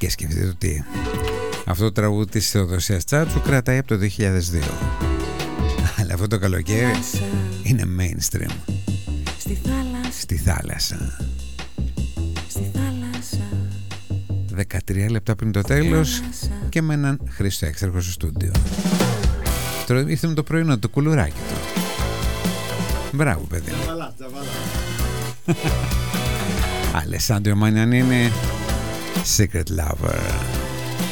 Και σκεφτείτε ότι αυτό το τραγούδι της Θεοδοσίας Τσάτσου κρατάει από το 2002. Αλλά αυτό το καλοκαίρι είναι mainstream. Στη θάλασσα. 13 λεπτά πριν το τέλος και με έναν Χρήστο Έξαρχο στο στούντιο. Ήρθε το πρωινό το κουλουράκι του. Μπράβο παιδί. Αλεσάντριο Μανιανίνη, Secret Lover.